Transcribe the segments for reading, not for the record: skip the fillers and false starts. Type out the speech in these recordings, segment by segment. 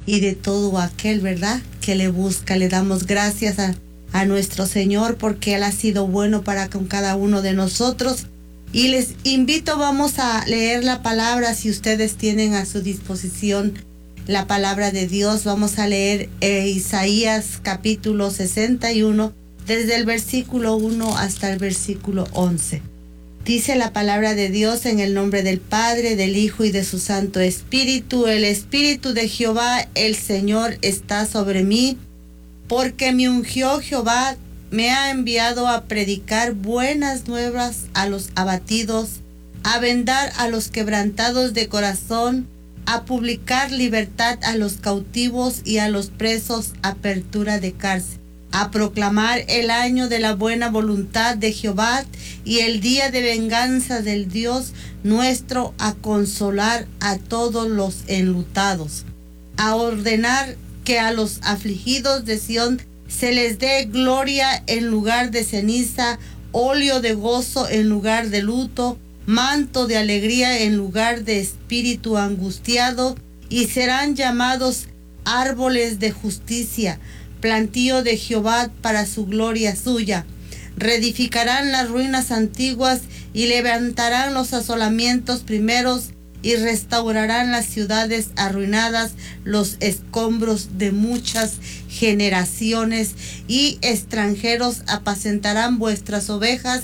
y de todo aquel, ¿verdad?, que le busca. Le damos gracias a nuestro Señor porque Él ha sido bueno para con cada uno de nosotros. Y les invito, vamos a leer la palabra. Si ustedes tienen a su disposición la palabra de Dios, vamos a leer Isaías capítulo 61, desde el versículo 1 hasta el versículo 11. Dice la palabra de Dios: en el nombre del Padre, del Hijo y de su Santo Espíritu. El Espíritu de Jehová, el Señor, está sobre mí, porque me ungió Jehová, me ha enviado a predicar buenas nuevas a los abatidos, a vendar a los quebrantados de corazón, a publicar libertad a los cautivos y a los presos apertura de cárcel, a proclamar el año de la buena voluntad de Jehová y el día de venganza del Dios nuestro, a consolar a todos los enlutados, a ordenar que a los afligidos de Sión se les dé gloria en lugar de ceniza, óleo de gozo en lugar de luto, manto de alegría en lugar de espíritu angustiado, y serán llamados árboles de justicia, plantío de Jehová para su gloria suya. Reedificarán las ruinas antiguas y levantarán los asolamientos primeros y restaurarán las ciudades arruinadas, los escombros de muchas generaciones, y extranjeros apacentarán vuestras ovejas,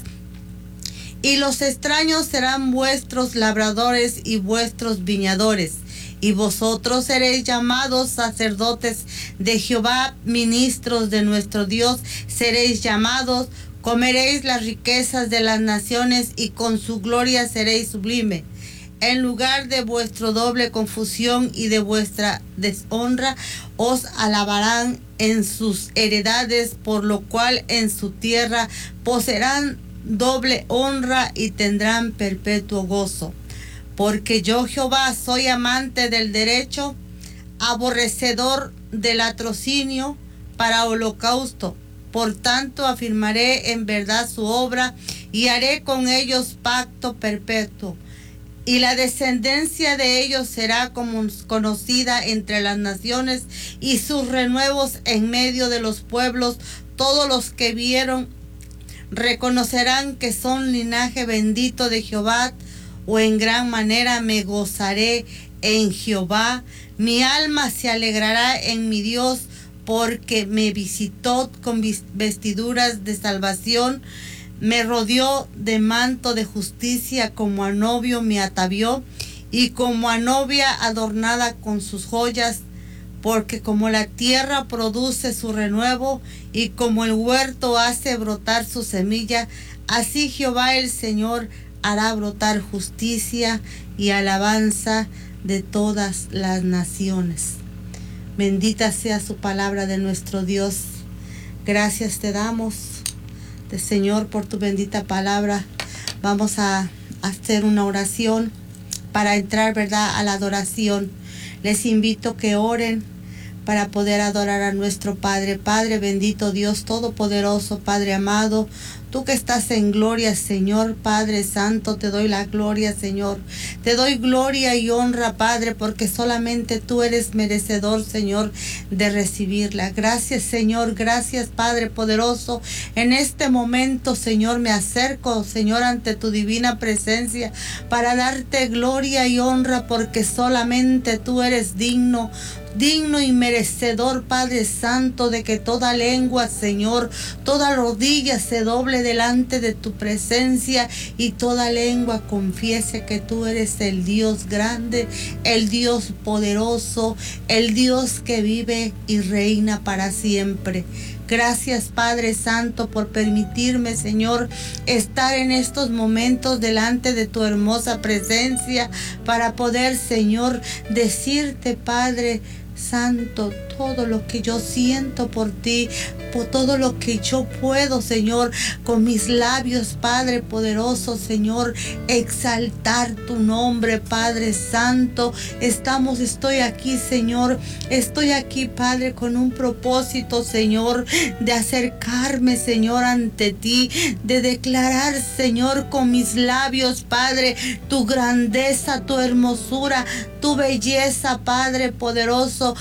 y los extraños serán vuestros labradores y vuestros viñadores. Y vosotros seréis llamados sacerdotes de Jehová, ministros de nuestro Dios seréis llamados. Comeréis las riquezas de las naciones y con su gloria seréis sublime. En lugar de vuestra doble confusión y de vuestra deshonra, os alabarán en sus heredades, por lo cual en su tierra poseerán doble honra y tendrán perpetuo gozo. Porque yo, Jehová, soy amante del derecho, aborrecedor del latrocinio para holocausto. Por tanto, afirmaré en verdad su obra y haré con ellos pacto perpetuo. Y la descendencia de ellos será como conocida entre las naciones, y sus renuevos en medio de los pueblos. Todos los que vieron reconocerán que son linaje bendito de Jehová, o en gran manera me gozaré en Jehová. Mi alma se alegrará en mi Dios, porque me visitó con vestiduras de salvación. Me rodeó de manto de justicia, como a novio me atavió, y como a novia adornada con sus joyas. Porque como la tierra produce su renuevo, y como el huerto hace brotar su semilla, así Jehová el Señor hará brotar justicia y alabanza de todas las naciones. Bendita sea su palabra de nuestro Dios. Gracias te damos, Señor, por tu bendita palabra. Vamos a hacer una oración para entrar, ¿verdad?, a la adoración. Les invito que oren para poder adorar a nuestro Padre. Padre bendito, Dios todopoderoso, Padre amado, tú que estás en gloria, Señor, Padre Santo, te doy la gloria, Señor. Te doy gloria y honra, Padre, porque solamente tú eres merecedor, Señor, de recibirla. Gracias, Señor, gracias, Padre poderoso. En este momento, Señor, me acerco, Señor, ante tu divina presencia para darte gloria y honra, porque solamente tú eres digno y merecedor, Padre Santo, de que toda lengua, Señor, toda rodilla se doble delante de tu presencia, y toda lengua confiese que tú eres el Dios grande, el Dios poderoso, el Dios que vive y reina para siempre. Gracias, Padre Santo, por permitirme, Señor, estar en estos momentos delante de tu hermosa presencia para poder, Señor, decirte, Padre Santo, todo lo que yo siento por ti, por todo lo que yo puedo, Señor, con mis labios, Padre poderoso, Señor, exaltar tu nombre, Padre Santo. Estoy aquí, Señor, estoy aquí, Padre, con un propósito, Señor, de acercarme, Señor, ante ti, de declarar, Señor, con mis labios, Padre, tu grandeza, tu hermosura, tu belleza, Padre poderoso.